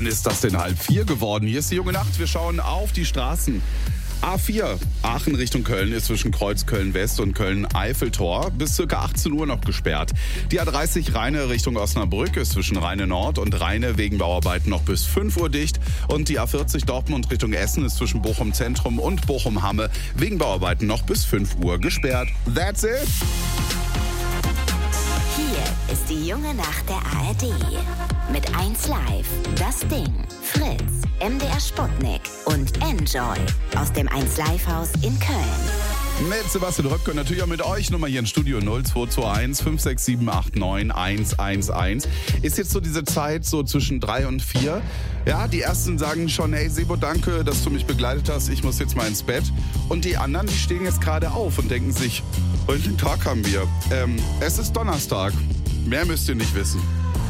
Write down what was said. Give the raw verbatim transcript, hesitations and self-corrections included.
Wann ist das denn halb vier geworden? Hier ist die junge Nacht. Wir schauen auf die Straßen. A vier, Aachen Richtung Köln ist zwischen Kreuz Köln-West und Köln-Eiffeltor bis ca. achtzehn Uhr noch gesperrt. Die A dreißig Rheine Richtung Osnabrück ist zwischen Rheine Nord und Rheine wegen Bauarbeiten noch bis fünf Uhr dicht. Und die A vierzig Dortmund Richtung Essen ist zwischen Bochum Zentrum und Bochum Hamme wegen Bauarbeiten noch bis fünf Uhr gesperrt. That's it! Hier ist die junge Nacht der A R D. Mit eins Live, Das Ding, Fritz, M D R Sputnik und Enjoy aus dem eins Live Haus in Köln. Mit Sebastian Röpke und natürlich auch mit euch. Nummer hier im Studio null zwei zwei eins fünf sechs sieben acht neun eins eins eins. Ist jetzt so diese Zeit so zwischen drei und vier. Ja, die ersten sagen schon, hey Sebo, danke, dass du mich begleitet hast. Ich muss jetzt mal ins Bett. Und die anderen, die stehen jetzt gerade auf und denken sich, welchen Tag haben wir? Ähm, es ist Donnerstag. Mehr müsst ihr nicht wissen.